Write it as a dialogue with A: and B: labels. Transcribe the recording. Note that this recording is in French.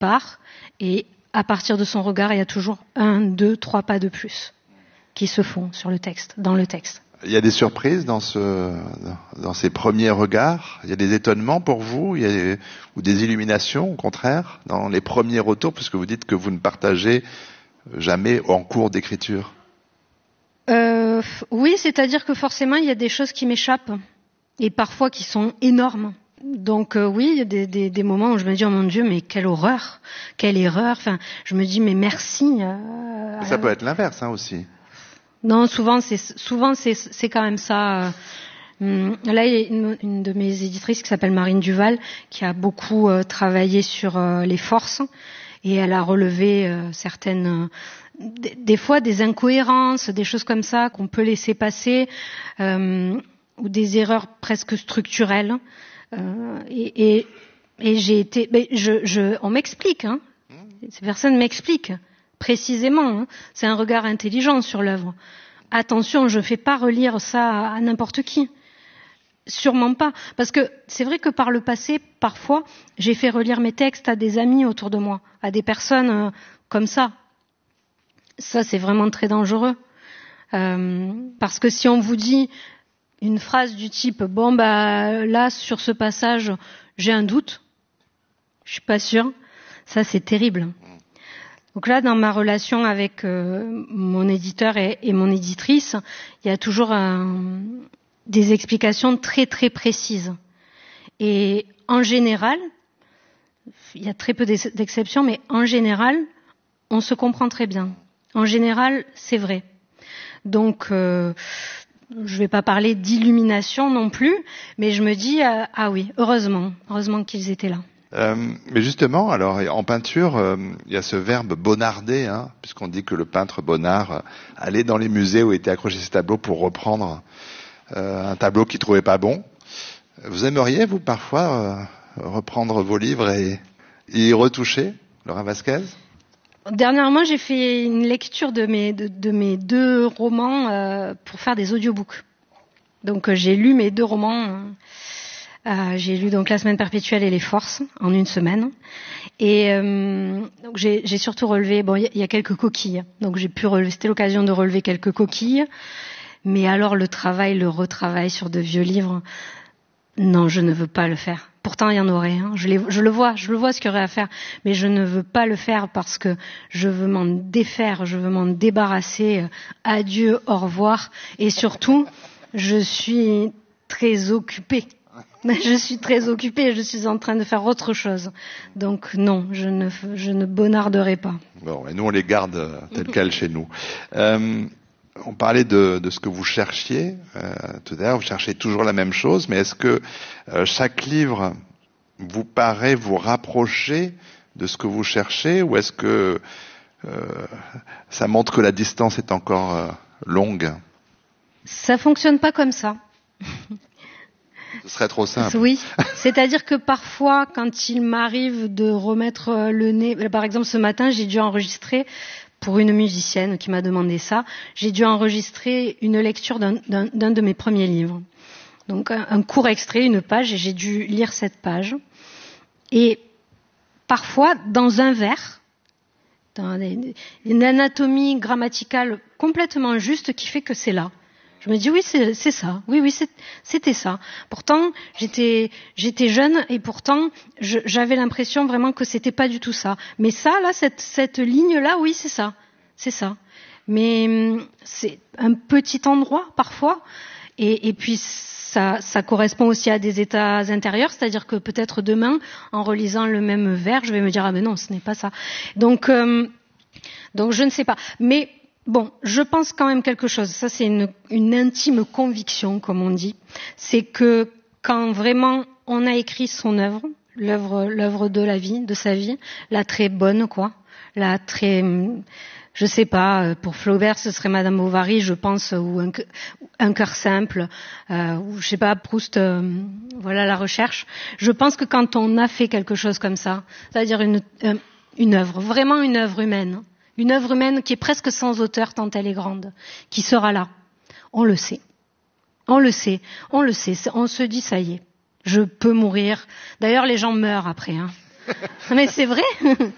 A: part, et à partir de son regard, il y a toujours 1, 2, 3 pas de plus qui se font dans le texte.
B: Il y a des surprises dans ces premiers regards. Il y a des étonnements pour vous, ou des illuminations, au contraire, dans les premiers retours, puisque vous dites que vous ne partagez jamais en cours d'écriture.
A: Oui, c'est-à-dire que forcément, il y a des choses qui m'échappent, et parfois qui sont énormes. Donc oui, il y a des moments où je me dis, oh mon Dieu, mais quelle horreur, quelle erreur. Enfin, je me dis, mais merci.
B: Ça peut être l'inverse, aussi.
A: Non, souvent c'est quand même ça. Là, il y a une de mes éditrices qui s'appelle Marine Duval, qui a beaucoup travaillé sur les forces, et elle a relevé certaines, des fois des incohérences, des choses comme ça qu'on peut laisser passer, ou des erreurs presque structurelles. Et j'ai été, on m'explique, ces personnes m'expliquent précisément. C'est un regard intelligent sur l'œuvre. Attention, je ne fais pas relire ça à n'importe qui. Sûrement pas. Parce que c'est vrai que par le passé, parfois, j'ai fait relire mes textes à des amis autour de moi, à des personnes comme ça. Ça, c'est vraiment très dangereux. Parce que si on vous dit une phrase du type « Bon, là, sur ce passage, j'ai un doute. Je suis pas sûre. » Ça, c'est terrible. Donc là, dans ma relation avec mon éditeur et mon éditrice, il y a toujours des explications très très précises. Et en général, il y a très peu d'exceptions, mais en général, on se comprend très bien. En général, c'est vrai. Donc, je ne vais pas parler d'illumination non plus, mais je me dis, ah oui, heureusement qu'ils étaient là.
B: Mais justement, alors en peinture, il y a ce verbe bonarder, puisqu'on dit que le peintre Bonnard allait dans les musées où étaient accrochés ces tableaux pour reprendre un tableau qu'il trouvait pas bon. Vous aimeriez, vous, parfois, reprendre vos livres et y retoucher, Laura Vasquez ?
A: Dernièrement, j'ai fait une lecture de mes 2 romans pour faire des audiobooks. Donc j'ai lu mes 2 romans. J'ai lu donc La Semaine perpétuelle et Les Forces en une semaine. Et donc j'ai surtout relevé, il y a quelques coquilles. Donc j'ai pu relever, c'était l'occasion de relever quelques coquilles. Mais alors le retravail sur de vieux livres, non, je ne veux pas le faire. Pourtant il y en aurait, je le vois ce qu'il y aurait à faire, mais je ne veux pas le faire parce que je veux m'en défaire, je veux m'en débarrasser. Adieu, au revoir. Et surtout, je suis très occupée. Je suis en train de faire autre chose. Donc non, je ne bonarderai pas.
B: Bon, et nous on les garde telles quelles chez nous. On parlait de ce que vous cherchiez tout à l'heure, vous cherchez toujours la même chose, mais est-ce que chaque livre vous paraît vous rapprocher de ce que vous cherchez, ou est-ce que ça montre que la distance est encore longue ?
A: Ça fonctionne pas comme ça.
B: Ce serait trop simple.
A: Oui, c'est-à-dire que parfois, quand il m'arrive de remettre le nez, par exemple ce matin, j'ai dû enregistrer pour une musicienne qui m'a demandé ça, j'ai dû enregistrer une lecture d'un de mes premiers livres. Donc un court extrait, une page, et j'ai dû lire cette page. Et parfois, dans un vers, dans une anatomie grammaticale complètement juste qui fait que c'est là. Je me dis oui, c'est ça. Oui, c'était ça. Pourtant, j'étais jeune et pourtant, j'avais l'impression vraiment que c'était pas du tout ça. Mais ça, là, cette ligne-là, oui, c'est ça. Mais c'est un petit endroit parfois, et puis ça correspond aussi à des états intérieurs, c'est-à-dire que peut-être demain, en relisant le même vers, je vais me dire ah ben non, ce n'est pas ça. Donc je ne sais pas. Mais bon, je pense quand même quelque chose. Ça, c'est une intime conviction, comme on dit. C'est que quand vraiment on a écrit son œuvre, l'œuvre de la vie, de sa vie, la très bonne, quoi, la très, je sais pas, pour Flaubert, ce serait Madame Bovary, je pense, ou un cœur simple, ou je sais pas, Proust, voilà la recherche. Je pense que quand on a fait quelque chose comme ça, c'est-à-dire une œuvre, vraiment une œuvre humaine, une œuvre humaine qui est presque sans auteur tant elle est grande, qui sera là. On le sait. On se dit, ça y est, je peux mourir. D'ailleurs, les gens meurent après. Mais c'est vrai.